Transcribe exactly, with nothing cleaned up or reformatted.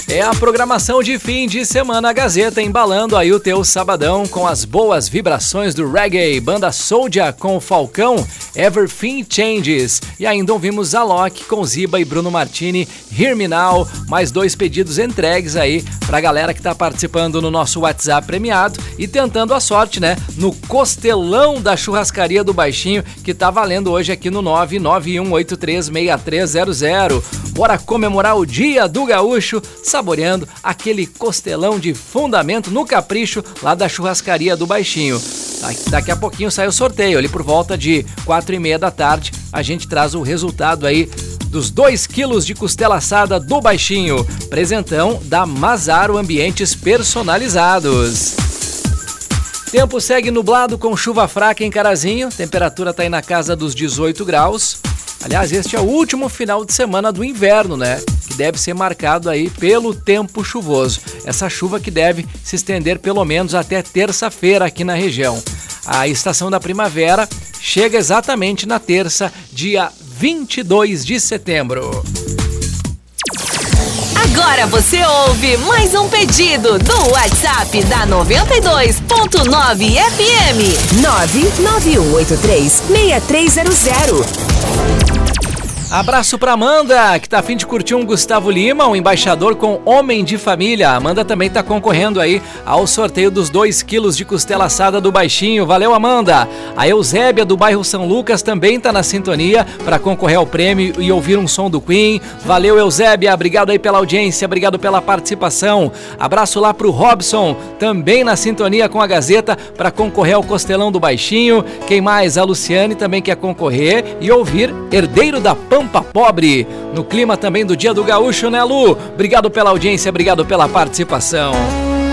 É a programação de fim de semana Gazeta, embalando aí o teu sabadão com as boas vibrações do reggae. Banda Soulja com o Falcão, Everything Changes. E ainda ouvimos Alok com Ziba e Bruno Martini, Hear Me Now. Mais dois pedidos entregues aí pra galera que tá participando no nosso WhatsApp premiado e tentando a sorte, né? No costelão da churrascaria do Baixinho, que tá valendo hoje aqui no nove nove um oito três seis três zero zero. Bora comemorar o Dia do Gaúcho, saboreando aquele costelão de fundamento no capricho lá da churrascaria do Baixinho. Daqui a pouquinho sai o sorteio, ali por volta de quatro e meia da tarde, a gente traz o resultado aí dos dois quilos de costela assada do Baixinho. Presentão da Mazaro Ambientes Personalizados. Tempo segue nublado com chuva fraca em Carazinho, temperatura tá aí na casa dos dezoito graus. Aliás, este é o último final de semana do inverno, né? Que deve ser marcado aí pelo tempo chuvoso. Essa chuva que deve se estender pelo menos até terça-feira aqui na região. A estação da primavera chega exatamente na terça, dia vinte e dois de setembro. Agora você ouve mais um pedido do WhatsApp da noventa e dois ponto nove F M. nove nove um oito três seis três zero zero. Abraço pra Amanda, que tá a fim de curtir um Gustavo Lima, um embaixador com Homem de Família. A Amanda também tá concorrendo aí ao sorteio dos dois quilos de costela assada do Baixinho. Valeu, Amanda! A Eusébia, do bairro São Lucas, também tá na sintonia para concorrer ao prêmio e ouvir um som do Queen. Valeu, Eusébia! Obrigado aí pela audiência, obrigado pela participação. Abraço lá pro Robson, também na sintonia com a Gazeta para concorrer ao costelão do Baixinho. Quem mais? A Luciane também quer concorrer e ouvir Herdeiro da Pampa Pobre, no clima também do Dia do Gaúcho, né, Lu? Obrigado pela audiência, obrigado pela participação.